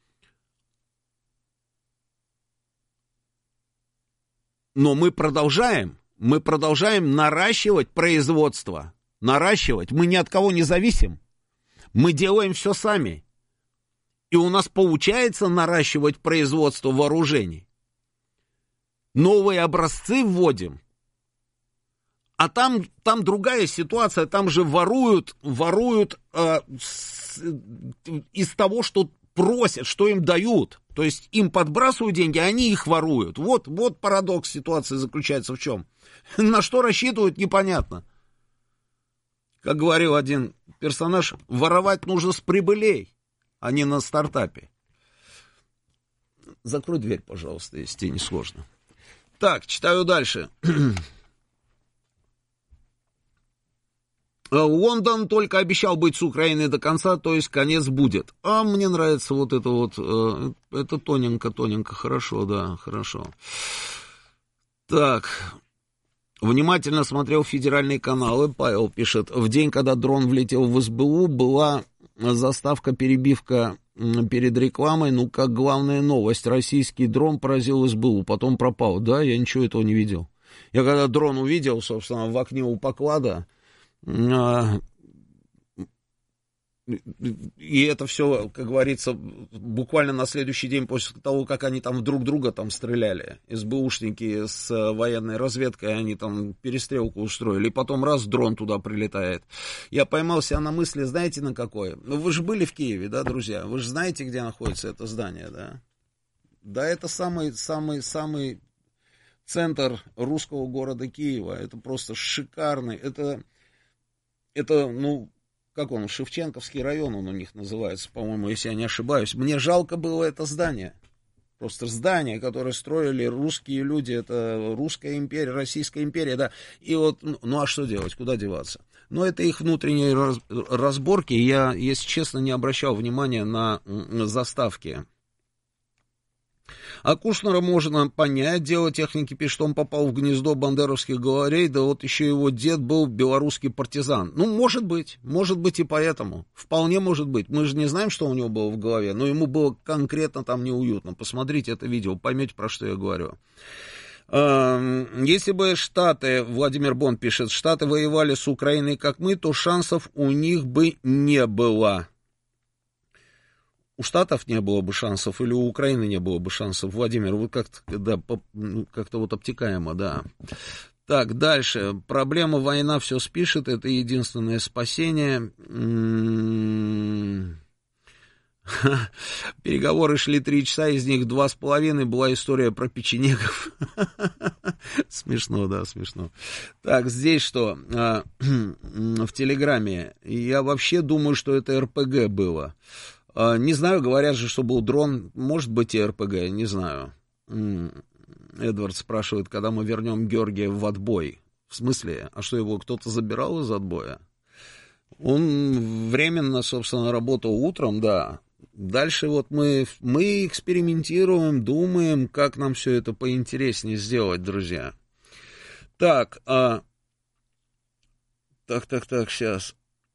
Но мы продолжаем, мы продолжаем наращивать производство. Наращивать. Мы ни от кого не зависим. Мы делаем все сами. И у нас получается наращивать производство вооружений. Новые образцы вводим. А там, там другая ситуация, там же воруют, воруют э, с, из того, что просят, что им дают. То есть им подбрасывают деньги, а они их воруют. Вот, вот парадокс ситуации заключается в чем. На что рассчитывают, непонятно. Как говорил один персонаж, воровать нужно с прибылей, а не на стартапе. Закрой дверь, пожалуйста, если тебе не сложно. Так, читаю дальше. Лондон только обещал быть с Украиной до конца, то есть конец будет. А мне нравится вот это вот, это тоненько-тоненько, хорошо, да, хорошо. Так, внимательно смотрел федеральные каналы, Павел пишет, в день, когда дрон влетел в эс бэ у, была заставка-перебивка перед рекламой, ну, как главная новость, российский дрон поразил эс бэ у, потом пропал, да, я ничего этого не видел. Я когда дрон увидел, собственно, в окне у поклада, и это все, как говорится, буквально на следующий день после того, как они там друг друга там стреляли, эс бэ ушники с военной разведкой, они там перестрелку устроили, и потом раз дрон туда прилетает. Я поймал себя на мысли, знаете, на какой? Ну, вы же были в Киеве, да, друзья? Вы же знаете, где находится это здание, да? Да, это самый-самый-самый центр русского города Киева. Это просто шикарный, это... Это, ну, как он, Шевченковский район он у них называется, по-моему, если я не ошибаюсь. Мне жалко было это здание. Просто здание, которое строили русские люди, это русская империя, Российская империя, да. И вот, ну, ну а что делать, куда деваться? Но это их внутренние раз, разборки. Я, если честно, не обращал внимания на, на заставки. А Кушнера можно понять, дело техники пишет, что он попал в гнездо бандеровских главарей, да вот еще его дед был белорусский партизан. Ну, может быть, может быть и поэтому, вполне может быть. Мы же не знаем, что у него было в голове, но ему было конкретно там неуютно. Посмотрите это видео, поймете, про что я говорю. Если бы Штаты, Владимир Бон пишет, Штаты воевали с Украиной, как мы, то шансов у них бы не было. У Штатов не было бы шансов, или у Украины не было бы шансов. Владимир, вы как-то, да, как-то вот обтекаемо, да. Так, дальше. Проблема, война все спишет, это единственное спасение. Переговоры шли три часа, из них два с половиной была история про печенегов. Смешно, да, смешно. Так, здесь что? В Телеграме. Я вообще думаю, что это эр пэ гэ было. Не знаю, говорят же, что был дрон. Может быть и эр пэ гэ, не знаю. Эдвард спрашивает, когда мы вернем Георгия в отбой. В смысле? А что, его кто-то забирал из отбоя? Он временно, собственно, работал утром, да. Дальше вот мы, мы экспериментируем, думаем, как нам все это поинтереснее сделать, друзья. Так, а... так, так, так, сейчас.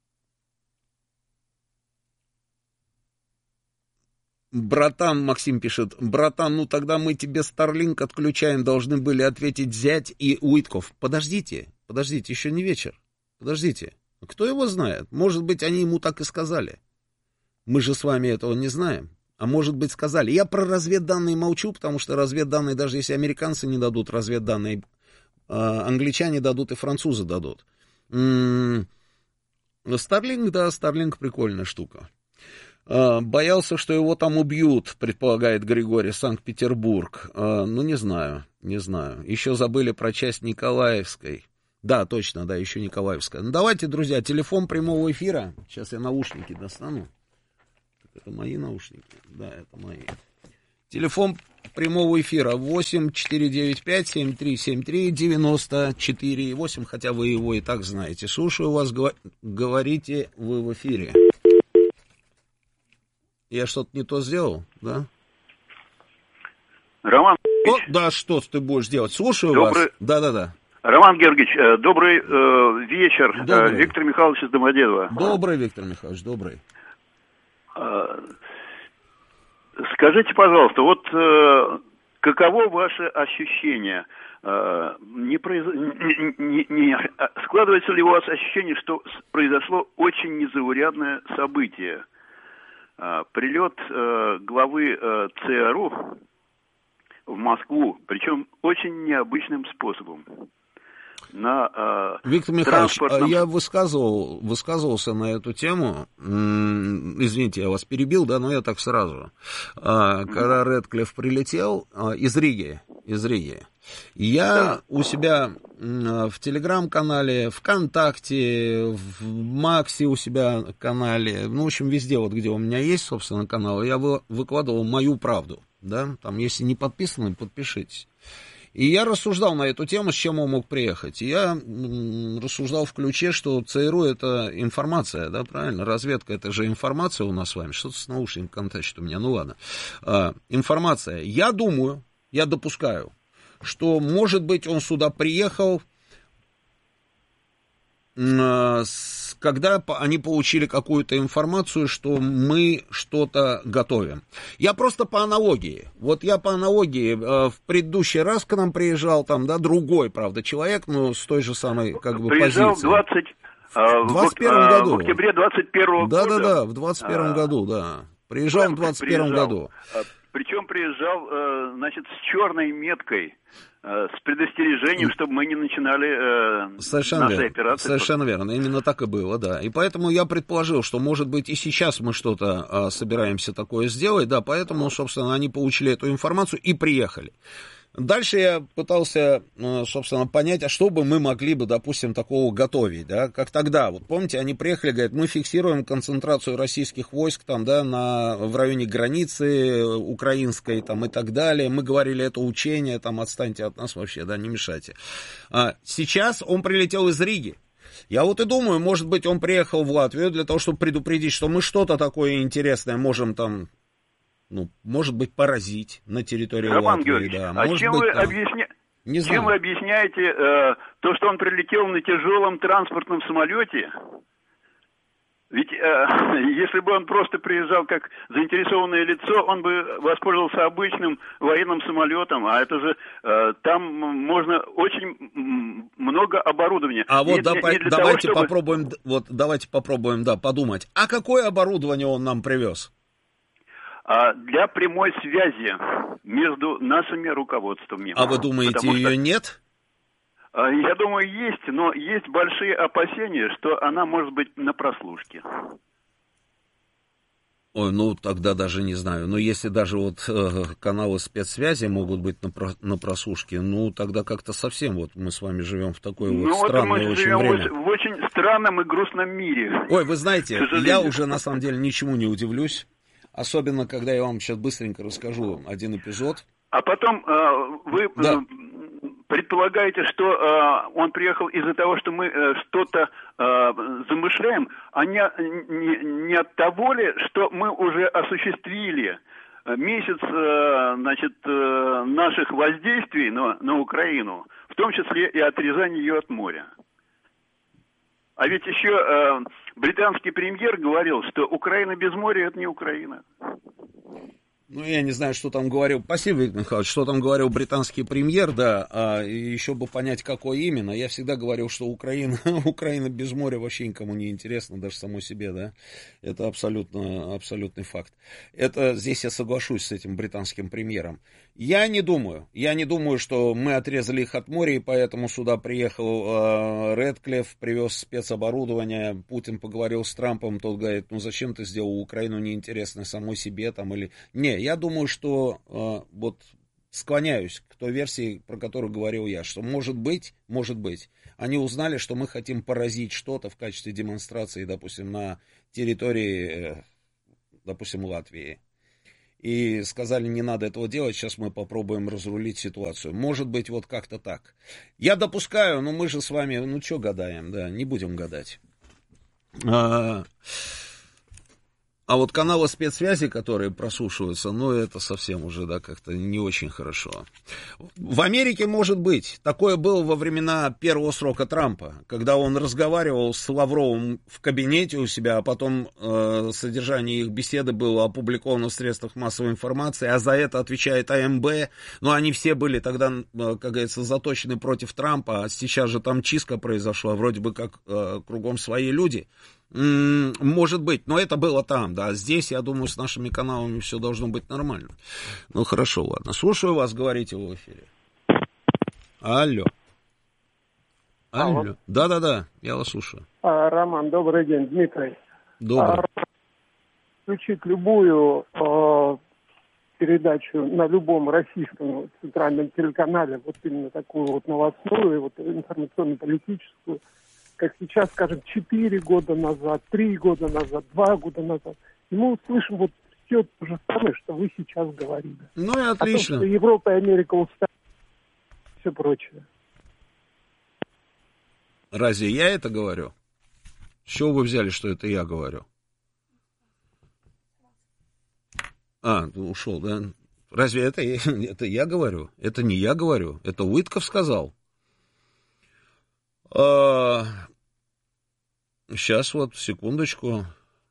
Братан, Максим пишет, братан, ну тогда мы тебе Starlink отключаем, должны были ответить зять и Уитков. Подождите, подождите, еще не вечер, подождите. Кто его знает? Может быть, они ему так и сказали. Мы же с вами этого не знаем. А может быть, сказали. Я про разведданные молчу, потому что разведданные, даже если американцы не дадут разведданные, англичане дадут и французы дадут. Starlink, да, Starlink прикольная штука. Боялся, что его там убьют, предполагает Григорий, Санкт-Петербург. Ну, не знаю, не знаю. Еще забыли про часть Николаевской. Да, точно, да, еще Николаевская. Ну, давайте, друзья, телефон прямого эфира. Сейчас я наушники достану. Это мои наушники? Да, это мои. Телефон прямого эфира восемь четыре девять пять семь три семь три девяносто четыре восемь, хотя вы его и так знаете. Слушаю вас, говорите вы в эфире. Я что-то не то сделал, да? Роман О, да, что ты будешь делать? Слушаю добрый... вас. Да-да-да. Роман Георгиевич, добрый э, вечер. Добрый. Виктор Михайлович из Домодедово. Добрый, Виктор Михайлович, добрый. Скажите, пожалуйста, вот э, каково ваше ощущение? Э, не произ... не, не, не... Складывается ли у вас ощущение, что произошло очень незаурядное событие? Э, прилет э, главы э, ЦРУ в Москву, причем очень необычным способом. На, э, Виктор Михайлович, транспортном... я высказывал, высказывался на эту тему, извините, я вас перебил, да, но я так сразу. Когда Рэдклифф прилетел из Риги, из Риги, я да. у себя в Телеграм-канале, ВКонтакте, в Максе у себя канале, ну, в общем, везде, вот где у меня есть, собственно, канал, я выкладывал мою правду, да, там, если не подписаны, подпишитесь. И я рассуждал на эту тему, с чем он мог приехать. И я рассуждал в ключе, что ЦРУ — это информация, да, правильно? Разведка — это же информация у нас с вами. Что-то с наушником контачит у меня, ну ладно. А, информация. Я думаю, я допускаю, что, может быть, он сюда приехал, когда они получили какую-то информацию, что мы что-то готовим. Я просто по аналогии. Вот я по аналогии в предыдущий раз к нам приезжал, там, да, другой, правда, человек, но с той же самой, как бы, приезжал позицией. двадцать, в двадцать первом году. В октябре двадцать первого да, года. Да-да-да, в двадцать первом а, году, да. Приезжал в двадцать первом году. Причем приезжал, значит, с черной меткой, с предостережением, чтобы мы не начинали э, совершенно наши верно, операции. Совершенно верно, именно так и было, да. И поэтому я предположил, что, может быть, и сейчас мы что-то а, собираемся такое сделать, да, поэтому, собственно, они получили эту информацию и приехали. Дальше я пытался, собственно, понять, а что бы мы могли бы, допустим, такого готовить, да, как тогда. Вот помните, они приехали, говорят, мы фиксируем концентрацию российских войск там, да, на, в районе границы украинской там и так далее. Мы говорили, это учение, там, отстаньте от нас вообще, да, не мешайте. А сейчас он прилетел из Риги. Я вот и думаю, может быть, он приехал в Латвию для того, чтобы предупредить, что мы что-то такое интересное можем там... Ну, может быть, поразить на территории Роман Латвии, Георгиевич, да. а может чем, быть, вы там... объясня... Не чем вы объясняете э, то, что он прилетел на тяжелом транспортном самолете Ведь э, если бы он просто приезжал как заинтересованное лицо, он бы воспользовался обычным военным самолетом, а это же э, там можно очень много оборудования. А вот не, да, не, не давайте того, чтобы... попробуем, вот давайте попробуем, да, подумать. А какое оборудование он нам привез? А для прямой связи между нашими руководствами. А вы думаете, Потому ее что... нет? Я думаю, есть, но есть большие опасения, что она может быть на прослушке. Ой, ну тогда даже не знаю. Но если даже вот э, каналы спецсвязи могут быть на, про, на прослушке, ну тогда как-то совсем вот мы с вами живем в такое вот ну, странное вот очень время. В, в очень странном и грустном мире. Ой, вы знаете, я уже на самом деле ничему не удивлюсь. Особенно, когда я вам сейчас быстренько расскажу один эпизод. А потом э, вы... Да. Э, предполагаете, что э, он приехал из-за того, что мы э, что-то э, замышляем, а не, не, не от того ли, что мы уже осуществили месяц э, значит, э, наших воздействий на, на Украину, в том числе и отрезание ее от моря. А ведь еще э, британский премьер говорил, что Украина без моря – это не Украина. Ну, я не знаю, что там говорил, спасибо, Виктор Михайлович, что там говорил британский премьер, да, а еще бы понять, какой именно. Я всегда говорил, что Украина, Украина без моря вообще никому не интересна, даже самой себе, да. Это абсолютно, абсолютный факт. Это, здесь я соглашусь с этим британским премьером. Я не думаю, я не думаю, что мы отрезали их от моря, и поэтому сюда приехал э, Рэдклифф, привез спецоборудование, Путин поговорил с Трампом, тот говорит, ну зачем ты сделал Украину неинтересной самой себе там или... Не, я думаю, что э, вот склоняюсь к той версии, про которую говорил я, что может быть, может быть, они узнали, что мы хотим поразить что-то в качестве демонстрации, допустим, на территории, э, допустим, Латвии. И сказали, не надо этого делать, сейчас мы попробуем разрулить ситуацию. Может быть, вот как-то так. Я допускаю, но мы же с вами, ну что гадаем, да, не будем гадать. А, а вот каналы спецсвязи, которые прослушиваются, ну это совсем уже, да, как-то не очень хорошо. В Америке, может быть, такое было во времена первого срока Трампа, когда он разговаривал с Лавровым в кабинете у себя, а потом э, содержание их беседы было опубликовано в средствах массовой информации, а за это отвечает А М Б. Ну, они все были тогда, как говорится, заточены против Трампа, а сейчас же там чистка произошла, вроде бы как э, кругом свои люди. Может быть, но это было там, да. Здесь, я думаю, с нашими каналами все должно быть нормально. Ну, хорошо, ладно. Слушаю вас, говорите в эфире. Алло. Алло. Алло. Да-да-да, я вас слушаю. А, Роман, добрый день, Дмитрий. Добрый. А, включить любую а, передачу на любом российском центральном телеканале, вот именно такую вот новостную, вот информационно-политическую, как сейчас, скажем, четыре года назад, три года назад, два года назад. И мы услышим вот все то же самое, что вы сейчас говорили. Ну и отлично. О том, что Европа и Америка устали, все прочее. Разве я это говорю? С чего вы взяли, что это я говорю? А, ушел, да? Разве это, это я говорю? Это не я говорю, это Уитков сказал. А... Сейчас вот, секундочку.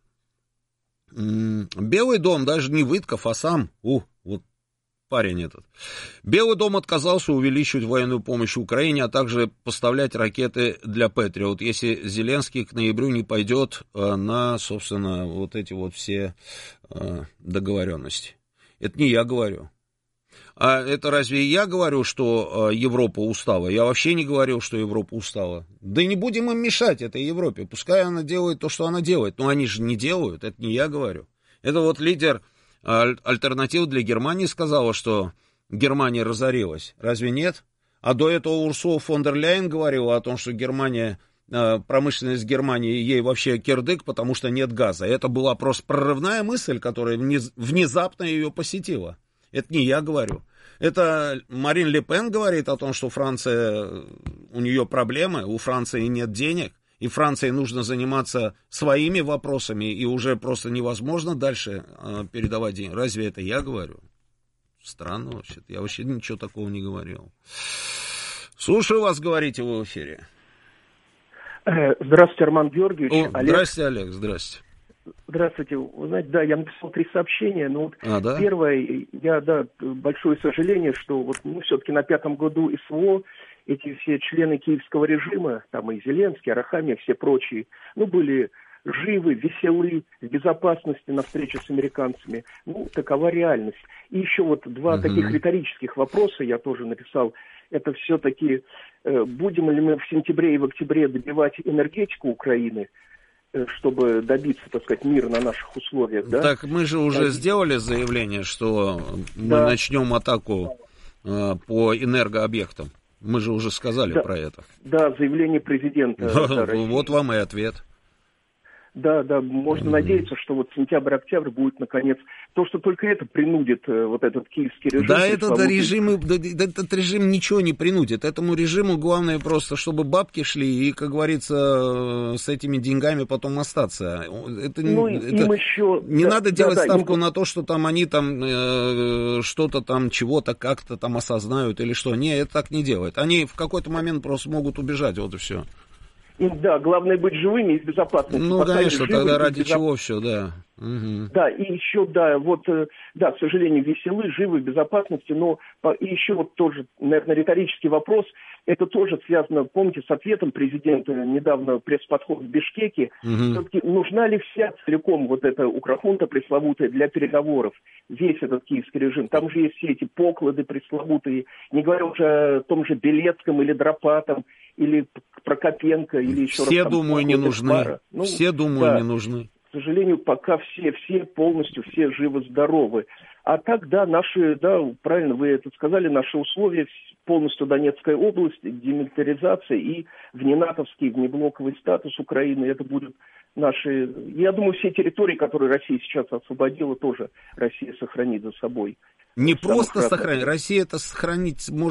Белый дом, даже не Вытков, а сам, у, вот парень этот. Белый дом отказался увеличивать военную помощь Украине, а также поставлять ракеты для Патриот, если Зеленский к ноябрю не пойдет на, собственно, вот эти вот все договоренности. Это не я говорю. А это разве я говорю, что Европа устала? Я вообще не говорил, что Европа устала. Да и не будем им мешать этой Европе. Пускай она делает то, что она делает. Но они же не делают, это не я говорю. Это вот лидер альтернатив для Германии сказала, что Германия разорилась. Разве нет? А до этого Урсула фон дер Ляйен говорила о том, что Германия, промышленность Германии, ей вообще кирдык, потому что нет газа. Это была просто прорывная мысль, которая внезапно ее посетила. Это не я говорю. Это Марин Ле Пен говорит о том, что Франция, у нее проблемы, у Франции нет денег, и Франции нужно заниматься своими вопросами, и уже просто невозможно дальше э, передавать деньги. Разве это я говорю? Странно вообще. Я вообще ничего такого не говорил. Слушаю вас, говорите вы в эфире. Здравствуйте, Роман Георгиевич. О, Олег. Здравствуйте, Олег, здравствуйте. Здравствуйте. Вы знаете, да, я написал три сообщения, но вот а, да? первое, я, да, большое сожаление, что вот, ну, все-таки на пятом году СВО эти все члены киевского режима, там и Зеленский, Арахамия, все прочие, ну, были живы, веселы, в безопасности на встрече с американцами. Ну, такова реальность. И еще вот два uh-huh. таких риторических вопроса я тоже написал. Это все-таки, э, будем ли мы в сентябре и в октябре добивать энергетику Украины, э, чтобы добиться, так сказать, мира на наших условиях, да? Так мы же уже так. сделали заявление, что мы да. начнем атаку э, по энергообъектам. Мы же уже сказали да. про это. Да, заявление президента. Да, вот вам и ответ. Да, да, можно mm-hmm. надеяться, что вот сентябрь-октябрь будет, наконец, то, что только это принудит э, вот этот киевский режим. Да, этот режим, да, этот режим ничего не принудит. Этому режиму главное просто, чтобы бабки шли и, как говорится, с этими деньгами потом остаться. Это, ну, это, им еще... Не да, надо делать да, ставку им... на то, что там они там э, что-то там, чего-то как-то там осознают или что. Не, это так не делает. Они в какой-то момент просто могут убежать, вот и все. Да, главное быть живыми и в безопасности. Ну, Пока конечно, живы, тогда ради безоп... чего все, да. Угу. Да, и еще, да, вот, да, к сожалению, веселы, живы в безопасности, но и еще вот тоже, наверное, риторический вопрос, это тоже связано, помните, с ответом президента недавно пресс-подход в Бишкеке, угу. все-таки нужна ли вся целиком вот эта Украхунта пресловутая для переговоров, весь этот киевский режим, там же есть все эти поклады пресловутые, не говоря уже о том же Белецком или Дропатом, или Прокопенко, или еще все, раз... Все, думаю, не нужны. Ну, все, думаю, да, не нужны. К сожалению, пока все, все полностью, все живы-здоровы. А так, да, наши, да, правильно вы это сказали, наши условия, полностью Донецкая область, демилитаризация и вненатовский, внеблоковый статус Украины, это будут наши... Я думаю, все территории, которые Россия сейчас освободила, тоже Россия сохранит за собой. Не просто сохранить, Россия это сохранить может